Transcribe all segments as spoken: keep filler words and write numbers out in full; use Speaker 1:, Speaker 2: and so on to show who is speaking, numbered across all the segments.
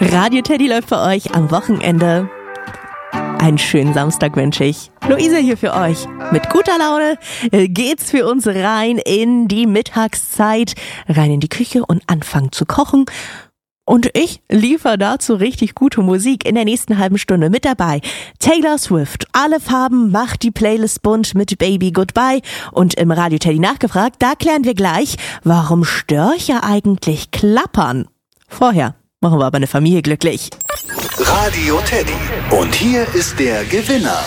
Speaker 1: Radio Teddy läuft für euch am Wochenende. Einen schönen Samstag wünsche ich. Luisa hier für euch. Mit guter Laune geht's für uns rein in die Mittagszeit, rein in die Küche und anfangen zu kochen. Und ich liefere dazu richtig gute Musik in der nächsten halben Stunde mit dabei. Taylor Swift, Alle Farben macht die Playlist bunt mit Baby Goodbye. Und im Radio Teddy nachgefragt, da klären wir gleich, warum Störche eigentlich klappern. Vorher machen wir aber eine Familie glücklich.
Speaker 2: Radio Teddy. Und hier ist der Gewinner.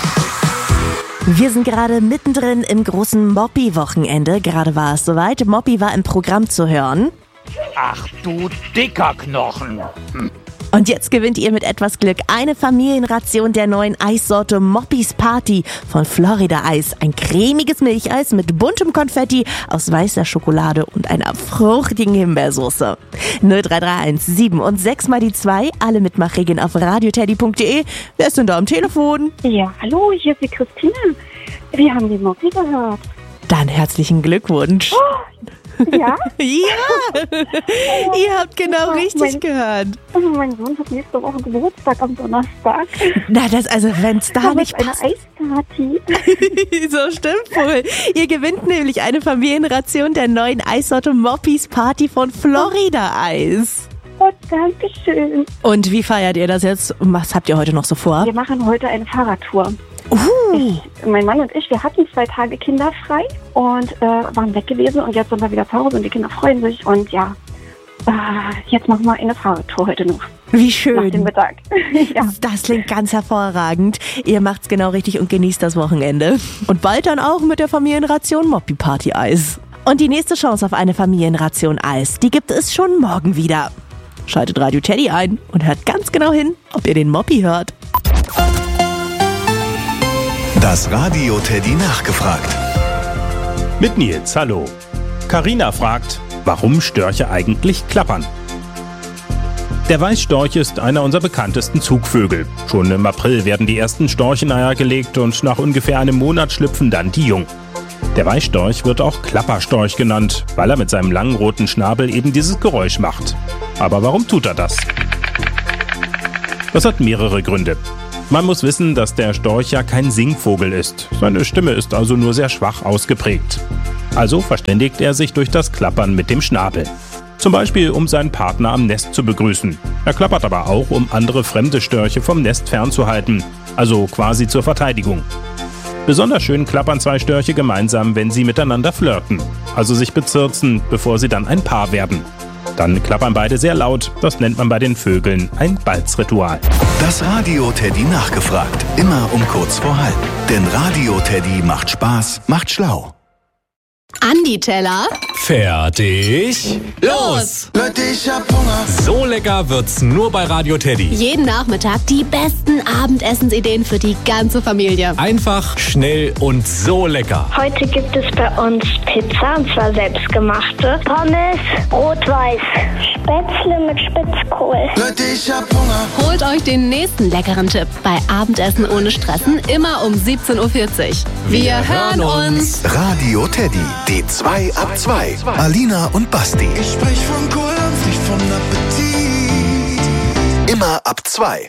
Speaker 1: Wir sind gerade mittendrin im großen Moppi-Wochenende. Gerade war es soweit. Moppi war im Programm zu hören.
Speaker 3: Ach du dicker Knochen. Hm.
Speaker 1: Und jetzt gewinnt ihr mit etwas Glück eine Familienration der neuen Eissorte Moppis Party von Florida Eis. Ein cremiges Milcheis mit buntem Konfetti aus weißer Schokolade und einer fruchtigen Himbeersoße. null drei drei eins sieben und sechs mal die zwei. Alle Mitmachregeln auf radioteddy punkt de. Wer ist denn da am Telefon?
Speaker 4: Ja, hallo, hier ist die Christine. Wir haben die Moppi gehört.
Speaker 1: Dann herzlichen Glückwunsch.
Speaker 4: Oh. Ja?
Speaker 1: Ja! Oh, ihr habt genau oh, richtig
Speaker 4: mein,
Speaker 1: gehört.
Speaker 4: Also mein Sohn hat nächste Woche Geburtstag am Donnerstag.
Speaker 1: Na, das, also wenn's da
Speaker 4: Aber
Speaker 1: nicht
Speaker 4: eine
Speaker 1: passt.
Speaker 4: Eisparty.
Speaker 1: So stimmt wohl. Ihr gewinnt nämlich eine Familienration der neuen Eissorte Moppis Party von Florida Eis.
Speaker 4: Oh, danke schön.
Speaker 1: Und wie feiert ihr das jetzt? Was habt ihr heute noch so vor?
Speaker 4: Wir machen heute eine Fahrradtour.
Speaker 1: Uh.
Speaker 4: Ich, mein Mann und ich, wir hatten zwei Tage kinderfrei und äh, waren weg gewesen und jetzt sind wir wieder zu Hause und die Kinder freuen sich und ja, äh, jetzt machen wir eine Fahrradtour heute noch.
Speaker 1: Wie schön.
Speaker 4: Nach dem Mittag. Ja.
Speaker 1: Das klingt ganz hervorragend. Ihr macht's genau richtig und genießt das Wochenende. Und bald dann auch mit der Familienration Moppi Party Eis. Und die nächste Chance auf eine Familienration Eis, die gibt es schon morgen wieder. Schaltet Radio Teddy ein und hört ganz genau hin, ob ihr den Moppi hört.
Speaker 2: Das Radio Teddy nachgefragt.
Speaker 5: Mit Nils, hallo. Carina fragt, warum Störche eigentlich klappern. Der Weißstorch ist einer unserer bekanntesten Zugvögel. Schon im April werden die ersten Storcheneier gelegt und nach ungefähr einem Monat schlüpfen dann die Jungen. Der Weißstorch wird auch Klapperstorch genannt, weil er mit seinem langen roten Schnabel eben dieses Geräusch macht. Aber warum tut er das? Das hat mehrere Gründe. Man muss wissen, dass der Storch ja kein Singvogel ist. Seine Stimme ist also nur sehr schwach ausgeprägt. Also verständigt er sich durch das Klappern mit dem Schnabel. Zum Beispiel, um seinen Partner am Nest zu begrüßen. Er klappert aber auch, um andere fremde Störche vom Nest fernzuhalten. Also quasi zur Verteidigung. Besonders schön klappern zwei Störche gemeinsam, wenn sie miteinander flirten. Also sich bezirzen, bevor sie dann ein Paar werden. Dann klappern beide sehr laut. Das nennt man bei den Vögeln ein Balzritual.
Speaker 2: Das Radio Teddy nachgefragt. Immer um kurz vor halb. Denn Radio Teddy macht Spaß, macht schlau.
Speaker 6: Andi Teller.
Speaker 7: Fertig. Los!
Speaker 2: Leute, ich hab Hunger.
Speaker 7: So lecker wird's nur bei Radio Teddy.
Speaker 6: Jeden Nachmittag die besten Abendessensideen für die ganze Familie.
Speaker 7: Einfach, schnell und so lecker.
Speaker 8: Heute gibt es bei uns Pizza, und zwar selbstgemachte. Pommes, rot-weiß. Spätzle mit Spitzkohl.
Speaker 2: Leute, ich hab Hunger.
Speaker 6: Holt euch den nächsten leckeren Tipp bei Abendessen ohne Stressen, immer um siebzehn Uhr vierzig. Wir, Wir hören uns.
Speaker 2: Radio Teddy, die zwei ab zwei. Alina und Basti.
Speaker 9: Ich sprech von Kunst, nicht von Appetit.
Speaker 2: Immer ab zwei.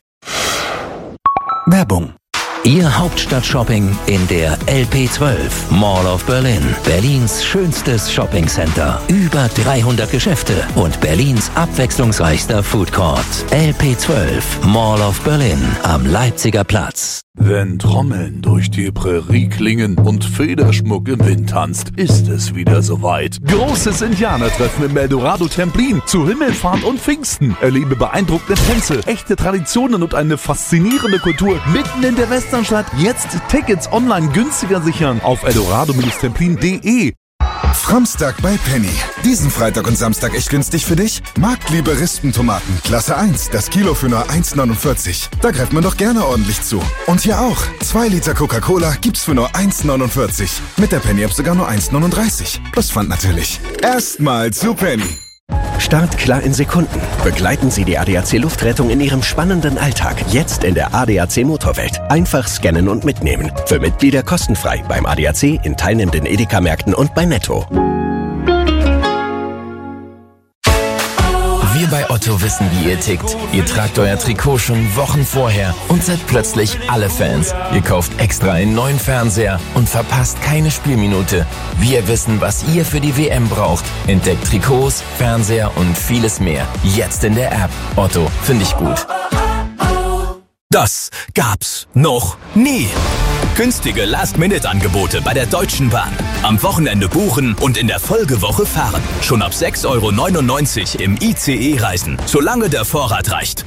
Speaker 2: Werbung.
Speaker 10: Ihr Hauptstadtshopping in der L P zwölf Mall of Berlin. Berlins schönstes Shoppingcenter. Über dreihundert Geschäfte und Berlins abwechslungsreichster Food Court. L P zwölf Mall of Berlin am Leipziger Platz.
Speaker 11: Wenn Trommeln durch die Prärie klingen und Federschmuck im Wind tanzt, ist es wieder soweit. Großes Indianertreffen im Eldorado Templin zu Himmelfahrt und Pfingsten. Erlebe beeindruckende Tänze, echte Traditionen und eine faszinierende Kultur mitten in der Westernstadt. Jetzt Tickets online günstiger sichern auf eldorado templin punkt de.
Speaker 12: Framstag bei Penny. Diesen Freitag und Samstag echt günstig für dich? Marktliebe Rispentomaten, Klasse eins, das Kilo für nur eins neunundvierzig. Da greift man doch gerne ordentlich zu. Und hier auch. zwei Liter Coca-Cola gibt's für nur eins neunundvierzig. Mit der Penny-App sogar nur eins neununddreißig. Plus Pfand natürlich. Erstmal zu Penny.
Speaker 13: Startklar in Sekunden. Begleiten Sie die A D A C Luftrettung in Ihrem spannenden Alltag. Jetzt in der A D A C Motorwelt. Einfach scannen und mitnehmen. Für Mitglieder kostenfrei beim A D A C, in teilnehmenden Edeka-Märkten und bei Netto.
Speaker 14: Wir bei Otto Otto wissen, wie ihr tickt. Ihr tragt euer Trikot schon Wochen vorher und seid plötzlich alle Fans. Ihr kauft extra einen neuen Fernseher und verpasst keine Spielminute. Wir wissen, was ihr für die W M braucht. Entdeckt Trikots, Fernseher und vieles mehr. Jetzt in der App. Otto, finde ich gut.
Speaker 15: Das gab's noch nie. Günstige Last-Minute-Angebote bei der Deutschen Bahn. Am Wochenende buchen und in der Folgewoche fahren. Schon ab sechs Euro neunundneunzig im I C E-Reisen, solange der Vorrat reicht.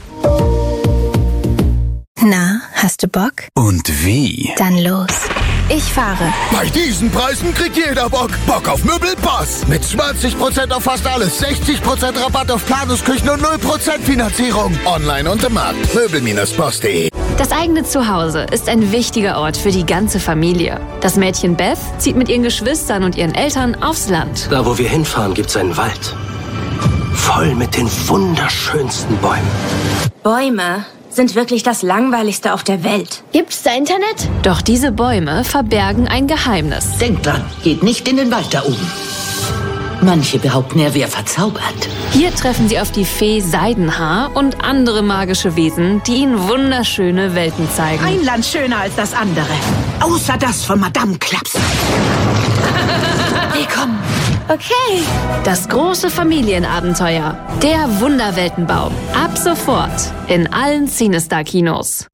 Speaker 16: Na, hast du Bock?
Speaker 15: Und wie?
Speaker 16: Dann los. Ich fahre.
Speaker 17: Bei diesen Preisen kriegt jeder Bock. Bock auf Möbelpass. Mit zwanzig Prozent auf fast alles, sechzig Prozent Rabatt auf Planungsküchen und null Prozent Finanzierung. Online und im Markt. Möbel Bindestrich boss punkt de.
Speaker 6: Das eigene Zuhause ist ein wichtiger Ort für die ganze Familie. Das Mädchen Beth zieht mit ihren Geschwistern und ihren Eltern aufs Land.
Speaker 18: Da, wo wir hinfahren, gibt's einen Wald. Voll mit den wunderschönsten Bäumen.
Speaker 16: Bäume sind wirklich das Langweiligste auf der Welt.
Speaker 19: Gibt's da Internet?
Speaker 6: Doch diese Bäume verbergen ein Geheimnis.
Speaker 20: Denkt dran, geht nicht in den Wald da oben. Manche behaupten, er wäre verzaubert.
Speaker 6: Hier treffen sie auf die Fee Seidenhaar und andere magische Wesen, die ihnen wunderschöne Welten zeigen.
Speaker 21: Ein Land schöner als das andere. Außer das von Madame Klaps.
Speaker 6: Willkommen. Okay. Das große Familienabenteuer. Der Wunderweltenbaum. Ab sofort in allen Cinestar-Kinos.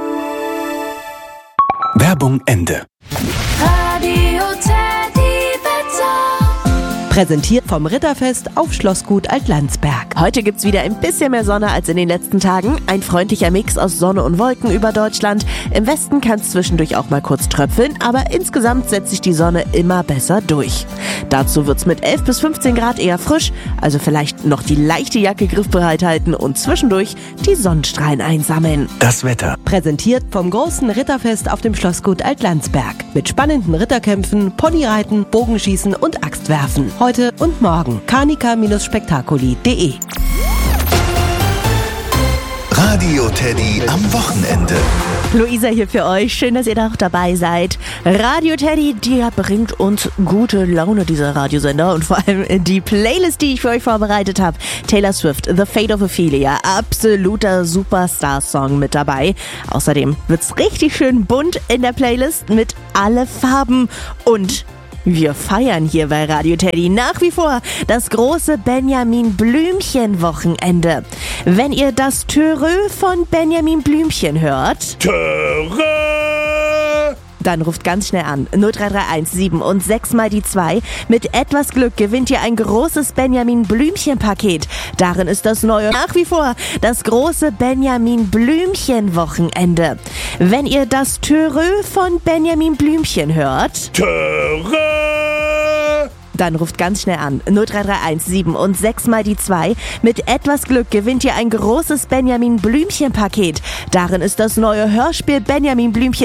Speaker 15: Werbung Ende.
Speaker 1: Radio Teddy Wetter. Präsentiert vom Ritterfest auf Schlossgut Altlandsberg. Heute gibt's wieder ein bisschen mehr Sonne als in den letzten Tagen. Ein freundlicher Mix aus Sonne und Wolken über Deutschland. Im Westen kann's zwischendurch auch mal kurz tröpfeln, aber insgesamt setzt sich die Sonne immer besser durch. Dazu wird's mit elf bis fünfzehn Grad eher frisch, also vielleicht noch die leichte Jacke griffbereit halten und zwischendurch die Sonnenstrahlen einsammeln.
Speaker 15: Das Wetter.
Speaker 1: Präsentiert vom großen Ritterfest auf dem Schlossgut Altlandsberg. Mit spannenden Ritterkämpfen, Ponyreiten, Bogenschießen und Axtwerfen. Heute und morgen. Carnica Spektakuli punkt de.
Speaker 2: Radio Teddy am Wochenende.
Speaker 1: Luisa hier für euch. Schön, dass ihr da auch dabei seid. Radio Teddy, der bringt uns gute Laune, dieser Radiosender. Und vor allem die Playlist, die ich für euch vorbereitet habe. Taylor Swift, The Fate of Ophelia. Absoluter Superstar-Song mit dabei. Außerdem wird's richtig schön bunt in der Playlist mit alle Farben und wir feiern hier bei Radio Teddy nach wie vor das große Benjamin Blümchen-Wochenende. Wenn ihr das Törö von Benjamin Blümchen hört, Törö! Dann ruft ganz schnell an. null drei drei eins sieben und sechs mal die zwei. Mit etwas Glück gewinnt ihr ein großes Benjamin Blümchen-Paket. Darin ist das neue, nach wie vor, das große Benjamin Blümchen-Wochenende. Wenn ihr das Törö von Benjamin Blümchen hört, Törö! Dann ruft ganz schnell an. null drei drei eins sieben und sechs mal die zwei. Mit etwas Glück gewinnt ihr ein großes Benjamin Blümchen-Paket. Darin ist das neue Hörspiel Benjamin Blümchen